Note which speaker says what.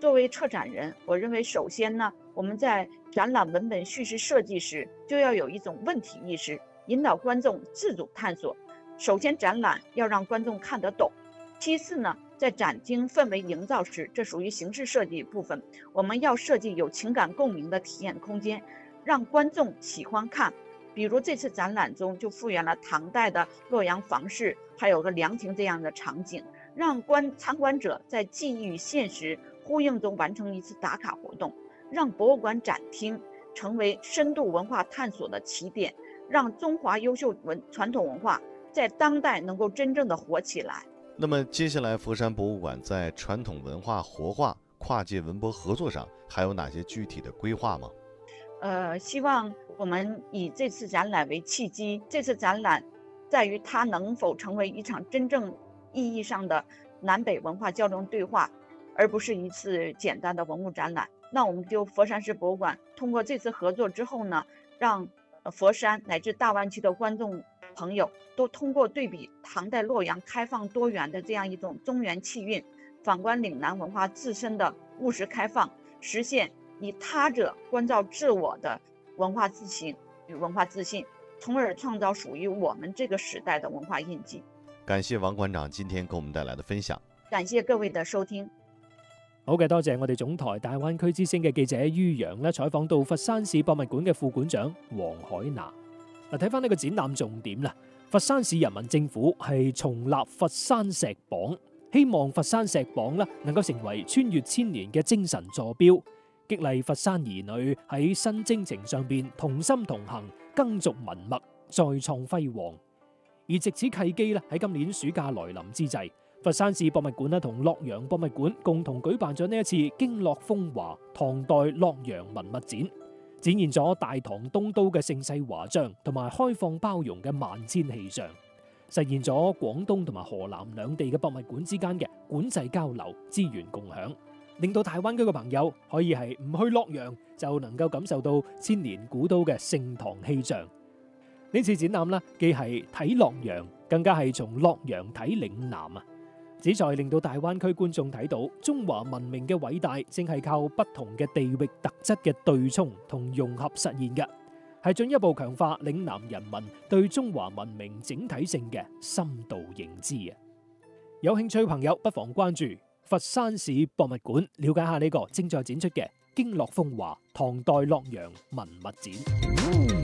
Speaker 1: 作为策展人，我认为首先呢，我们在展览文本叙事设计时就要有一种问题意识，引导观众自主探索。首先，展览要让观众看得懂。其次呢，在展厅氛围营造时，这属于形式设计部分，我们要设计有情感共鸣的体验空间，让观众喜欢看。比如这次展览中就复原了唐代的洛阳房事，还有个凉亭这样的场景，让参观者在记忆与现实呼应中完成一次打卡活动，让博物馆展厅成为深度文化探索的起点，让中华优秀传统文化在当代能够真正的活起来。
Speaker 2: 那么接下来佛山博物馆在传统文化活化、跨界文博合作上还有哪些具体的规划吗？
Speaker 1: 希望我们以这次展览为契机，这次展览在于它能否成为一场真正意义上的南北文化交流对话，而不是一次简单的文物展览。那我们就佛山市博物馆通过这次合作之后呢，让佛山乃至大湾区的观众朋友都通过对比唐代洛阳开放多元的这样一种中原气韵，反观岭南文化自身的务实开放，实现以他者关照自我的文化自信与文化自信，从而创造属于我们这个时代的文化印记。
Speaker 2: 感谢王馆长今天给我们带来的分享，
Speaker 1: 感謝各位的收聽。
Speaker 3: 好嘅，多謝我哋總台大灣區之聲嘅記者于洋咧，採訪到佛山市博物館嘅副館長黃海娜。睇翻呢個展覽重點啦，佛山市人民政府係重立佛山石榜，希望佛山石榜啦能夠成為穿越千年嘅精神坐標，激勵佛山兒女喺新征程上邊同心同行，耕續文脈，再創輝煌。而藉此契機咧，喺今年暑假來臨之際，佛山市博物館同洛陽博物館共同舉辦咗呢一次經絡風華唐代洛陽文物展，展現咗大唐東都嘅盛世華章同埋開放包容嘅萬千氣象，實現咗廣東同埋河南兩地嘅博物館之間嘅館際交流、資源共享，令到大灣區嘅朋友可以係唔去洛陽就能夠感受到千年古都嘅盛唐氣象。呢次展覽呢，既係睇洛陽，更加係從洛陽睇嶺南啊！旨在令到大灣區觀眾睇到中華文明嘅偉大，正係靠不同嘅地域特質嘅對沖同融合實現嘅，係進一步強化嶺南人民對中華文明整體性嘅深度認知啊！有興趣朋友不妨關注佛山市博物館，了解下呢個正在展出嘅經絡風華唐代洛陽文物展。